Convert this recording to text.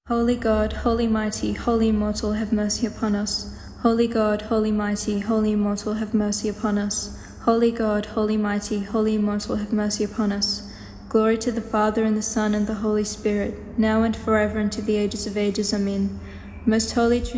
Holy God, holy mighty, holy immortal, have mercy upon us. Holy God, holy mighty, holy immortal, have mercy upon us. Holy God, holy mighty, holy immortal, have mercy upon us. Glory to the Father, and the Son, and the Holy Spirit, now and forever, and to the ages of ages. Amen. Most Holy Trinity,